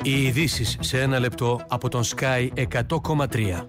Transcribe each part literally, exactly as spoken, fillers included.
Οι ειδήσεις σε ένα λεπτό από τον Sky εκατό κόμμα τρία.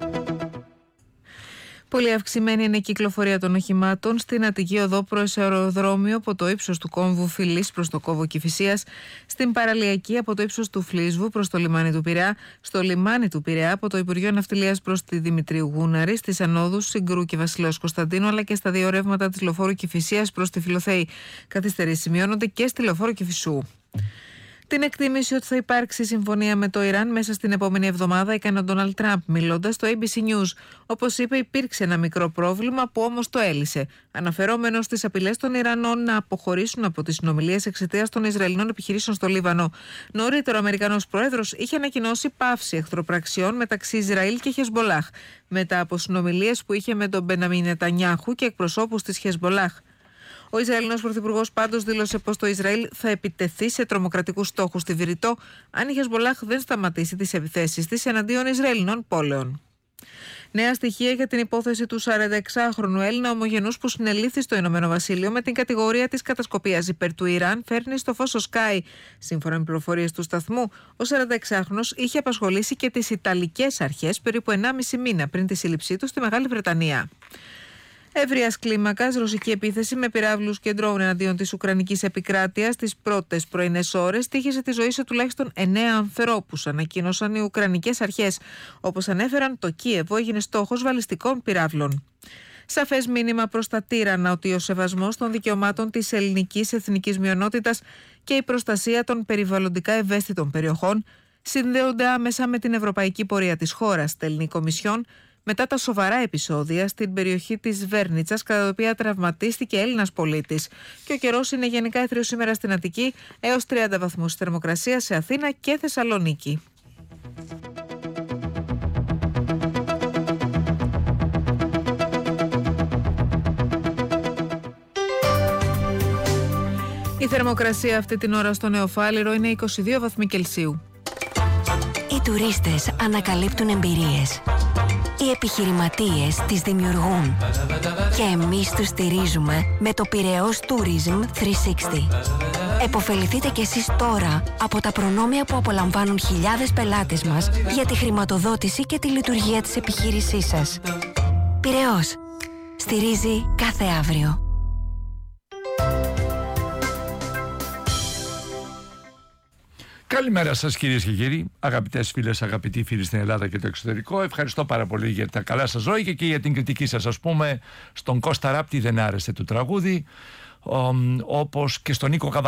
Πολύ αυξημένη είναι η κυκλοφορία των οχημάτων στην Αττική Οδό προς αεροδρόμιο από το ύψος του κόμβου Φιλής προς το κόβο Κηφισίας, στην Παραλιακή από το ύψος του Φλίσβου προς το λιμάνι του Πειραιά, στο λιμάνι του Πειραιά από το Υπουργείο Ναυτιλίας προς τη Δημητρίου Γούναρη, στις ανόδους Συγκρού και Βασιλέως Κωνσταντίνου, αλλά και στα δύο ρεύματα της λεωφόρου Κηφισίας προς τη Φιλοθέη. Καθυστερήσεις σημειώνονται και στη λεωφόρο Κηφισού. Την εκτίμηση ότι θα υπάρξει συμφωνία με το Ιράν μέσα στην επόμενη εβδομάδα έκανε ο Ντόναλντ Τραμπ, μιλώντας στο έι μπι σι News. Όπως είπε, υπήρξε ένα μικρό πρόβλημα που όμως το έλυσε, αναφερόμενος στις απειλές των Ιρανών να αποχωρήσουν από τις συνομιλίες εξαιτίας των Ισραηλινών επιχειρήσεων στο Λίβανο. Νωρίτερα, ο Αμερικανός Πρόεδρος είχε ανακοινώσει πάυση εχθροπραξιών μεταξύ Ισραήλ και Χεσμπολάχ, μετά από συνομιλίες που είχε με τον Μπενιαμίν Νετανιάχου και εκπροσώπους της Χεσμπολάχ. Ο Ισραηλινός Πρωθυπουργός πάντως δήλωσε πως το Ισραήλ θα επιτεθεί σε τρομοκρατικούς στόχους στη Βηρητό αν η Χεσμπολάχ δεν σταματήσει τις επιθέσεις της εναντίον Ισραηλινών πόλεων. Νέα στοιχεία για την υπόθεση του σαρανταεξάχρονου Έλληνα ομογενούς που συνελήφθη στο Ηνωμένο Βασίλειο με την κατηγορία της κατασκοπίας υπέρ του Ιράν φέρνει στο φως ο Sky. Σύμφωνα με πληροφορίες του σταθμού, ο σαρανταεξάχρονος είχε απασχολήσει και τις Ιταλικές αρχές περίπου ενάμιση μήνα πριν τη σύλληψή του στη Μεγάλη Βρετανία. Ευρείας κλίμακας ρωσική επίθεση με πυράβλους και ντρόουν εναντίον της Ουκρανικής επικράτειας τις πρώτες πρωινές ώρες τύχησε τη ζωή σε τουλάχιστον εννέα ανθρώπους, ανακοίνωσαν οι Ουκρανικές αρχές. Όπως ανέφεραν, το Κίεβο έγινε στόχος βαλιστικών πυράβλων. Σαφές μήνυμα προς τα τύρανα ότι ο σεβασμός των δικαιωμάτων της ελληνικής εθνικής μειονότητας και η προστασία των περιβαλλοντικά ευαίσθητων περιοχών συνδέονται άμεσα με την ευρωπαϊκή πορεία της χώρας, στέλνει η Κομισιόν, μετά τα σοβαρά επεισόδια στην περιοχή της Βέρνιτσας, κατά τα οποία τραυματίστηκε Έλληνας πολίτης. Και ο καιρός είναι γενικά έθριος σήμερα στην Αττική, έως τριάντα βαθμούς θερμοκρασία σε Αθήνα και Θεσσαλονίκη. Η θερμοκρασία αυτή την ώρα στο Νεοφάλιρο είναι είκοσι δύο βαθμοί Κελσίου. Οι τουρίστες ανακαλύπτουν εμπειρίες. Οι επιχειρηματίες τις δημιουργούν και εμείς τους στηρίζουμε με το Πειραιώς Tourism τριακόσια εξήντα. Εποφεληθείτε κι εσείς τώρα από τα προνόμια που απολαμβάνουν χιλιάδες πελάτες μας για τη χρηματοδότηση και τη λειτουργία της επιχείρησής σας. Πειραιώς. Στηρίζει κάθε αύριο. Καλημέρα σας κυρίες και κύριοι, αγαπητές φίλες, αγαπητοί φίλοι στην Ελλάδα και το εξωτερικό. Ευχαριστώ πάρα πολύ για τα καλά σας λόγια και για την κριτική σας. Ας πούμε, στον Κώστα Ράπτη δεν άρεσε το τραγούδι, όπως και στον Νίκο Καβα